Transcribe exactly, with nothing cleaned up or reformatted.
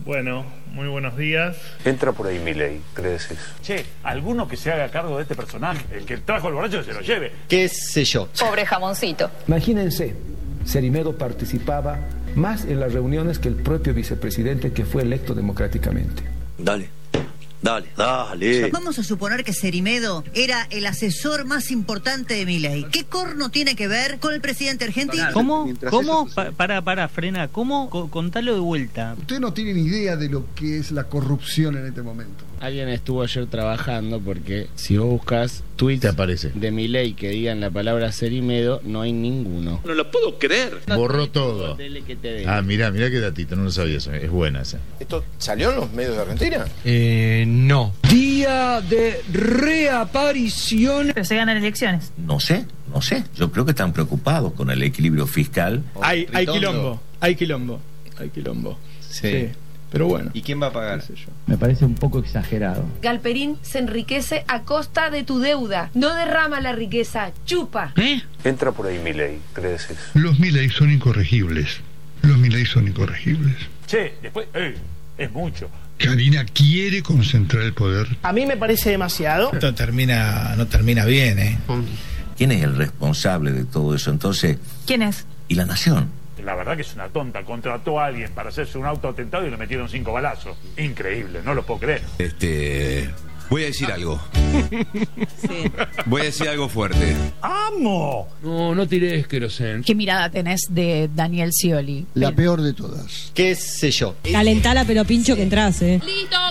Bueno, muy buenos días. Entra por ahí Milei, ¿crees eso? Che, alguno que se haga cargo de este personaje. El que trajo el borracho se lo lleve. ¿Qué sé yo? Pobre jamoncito. Imagínense, Cerimedo participaba más en las reuniones que el propio vicepresidente que fue electo democráticamente. Dale. Dale, dale. Vamos a suponer que Cerimedo era el asesor más importante de Milei. ¿Qué corno tiene que ver con el presidente argentino? ¿Cómo? ¿Cómo? Pa para, para, frena. ¿Cómo? Co contalo de vuelta. Ustedes no tienen idea de lo que es la corrupción en este momento. Alguien estuvo ayer trabajando porque si vos buscas tweets te aparece de Milei que digan la palabra Cerimedo, no hay ninguno. No lo puedo creer. Borró todo. Ah, mirá, mirá qué datito, no lo sabía eso. Es buena esa. ¿Esto salió en los medios de Argentina? Eh, no. Día de reaparición. Pero se ganan elecciones. No sé, no sé. Yo creo que están preocupados con el equilibrio fiscal. Hay, hay quilombo, hay quilombo, hay quilombo. Sí. sí. Pero bueno. ¿Y quién va a pagar? Me parece un poco exagerado. Galperín se enriquece a costa de tu deuda. No derrama la riqueza, chupa. ¿Eh? Entra por ahí Milei, ¿crees eso? Los Milei son incorregibles. Los Milei son incorregibles. Che, después, eh, es mucho. Karina quiere concentrar el poder. A mí me parece demasiado. Esto termina, no termina bien, ¿eh? ¿Quién es el responsable de todo eso? Entonces, ¿quién es? ¿Y la nación? La verdad que es una tonta. Contrató a alguien para hacerse un autoatentado y le metieron cinco balazos. Increíble, no lo puedo creer. Este... Voy a decir ah. algo. Sí. Voy a decir algo fuerte. ¡Amo! No, no tirés querosén. ¿Qué mirada tenés de Daniel Scioli? La peor de todas. ¿Qué sé yo? Calentala pero pincho que entras, eh. Listo.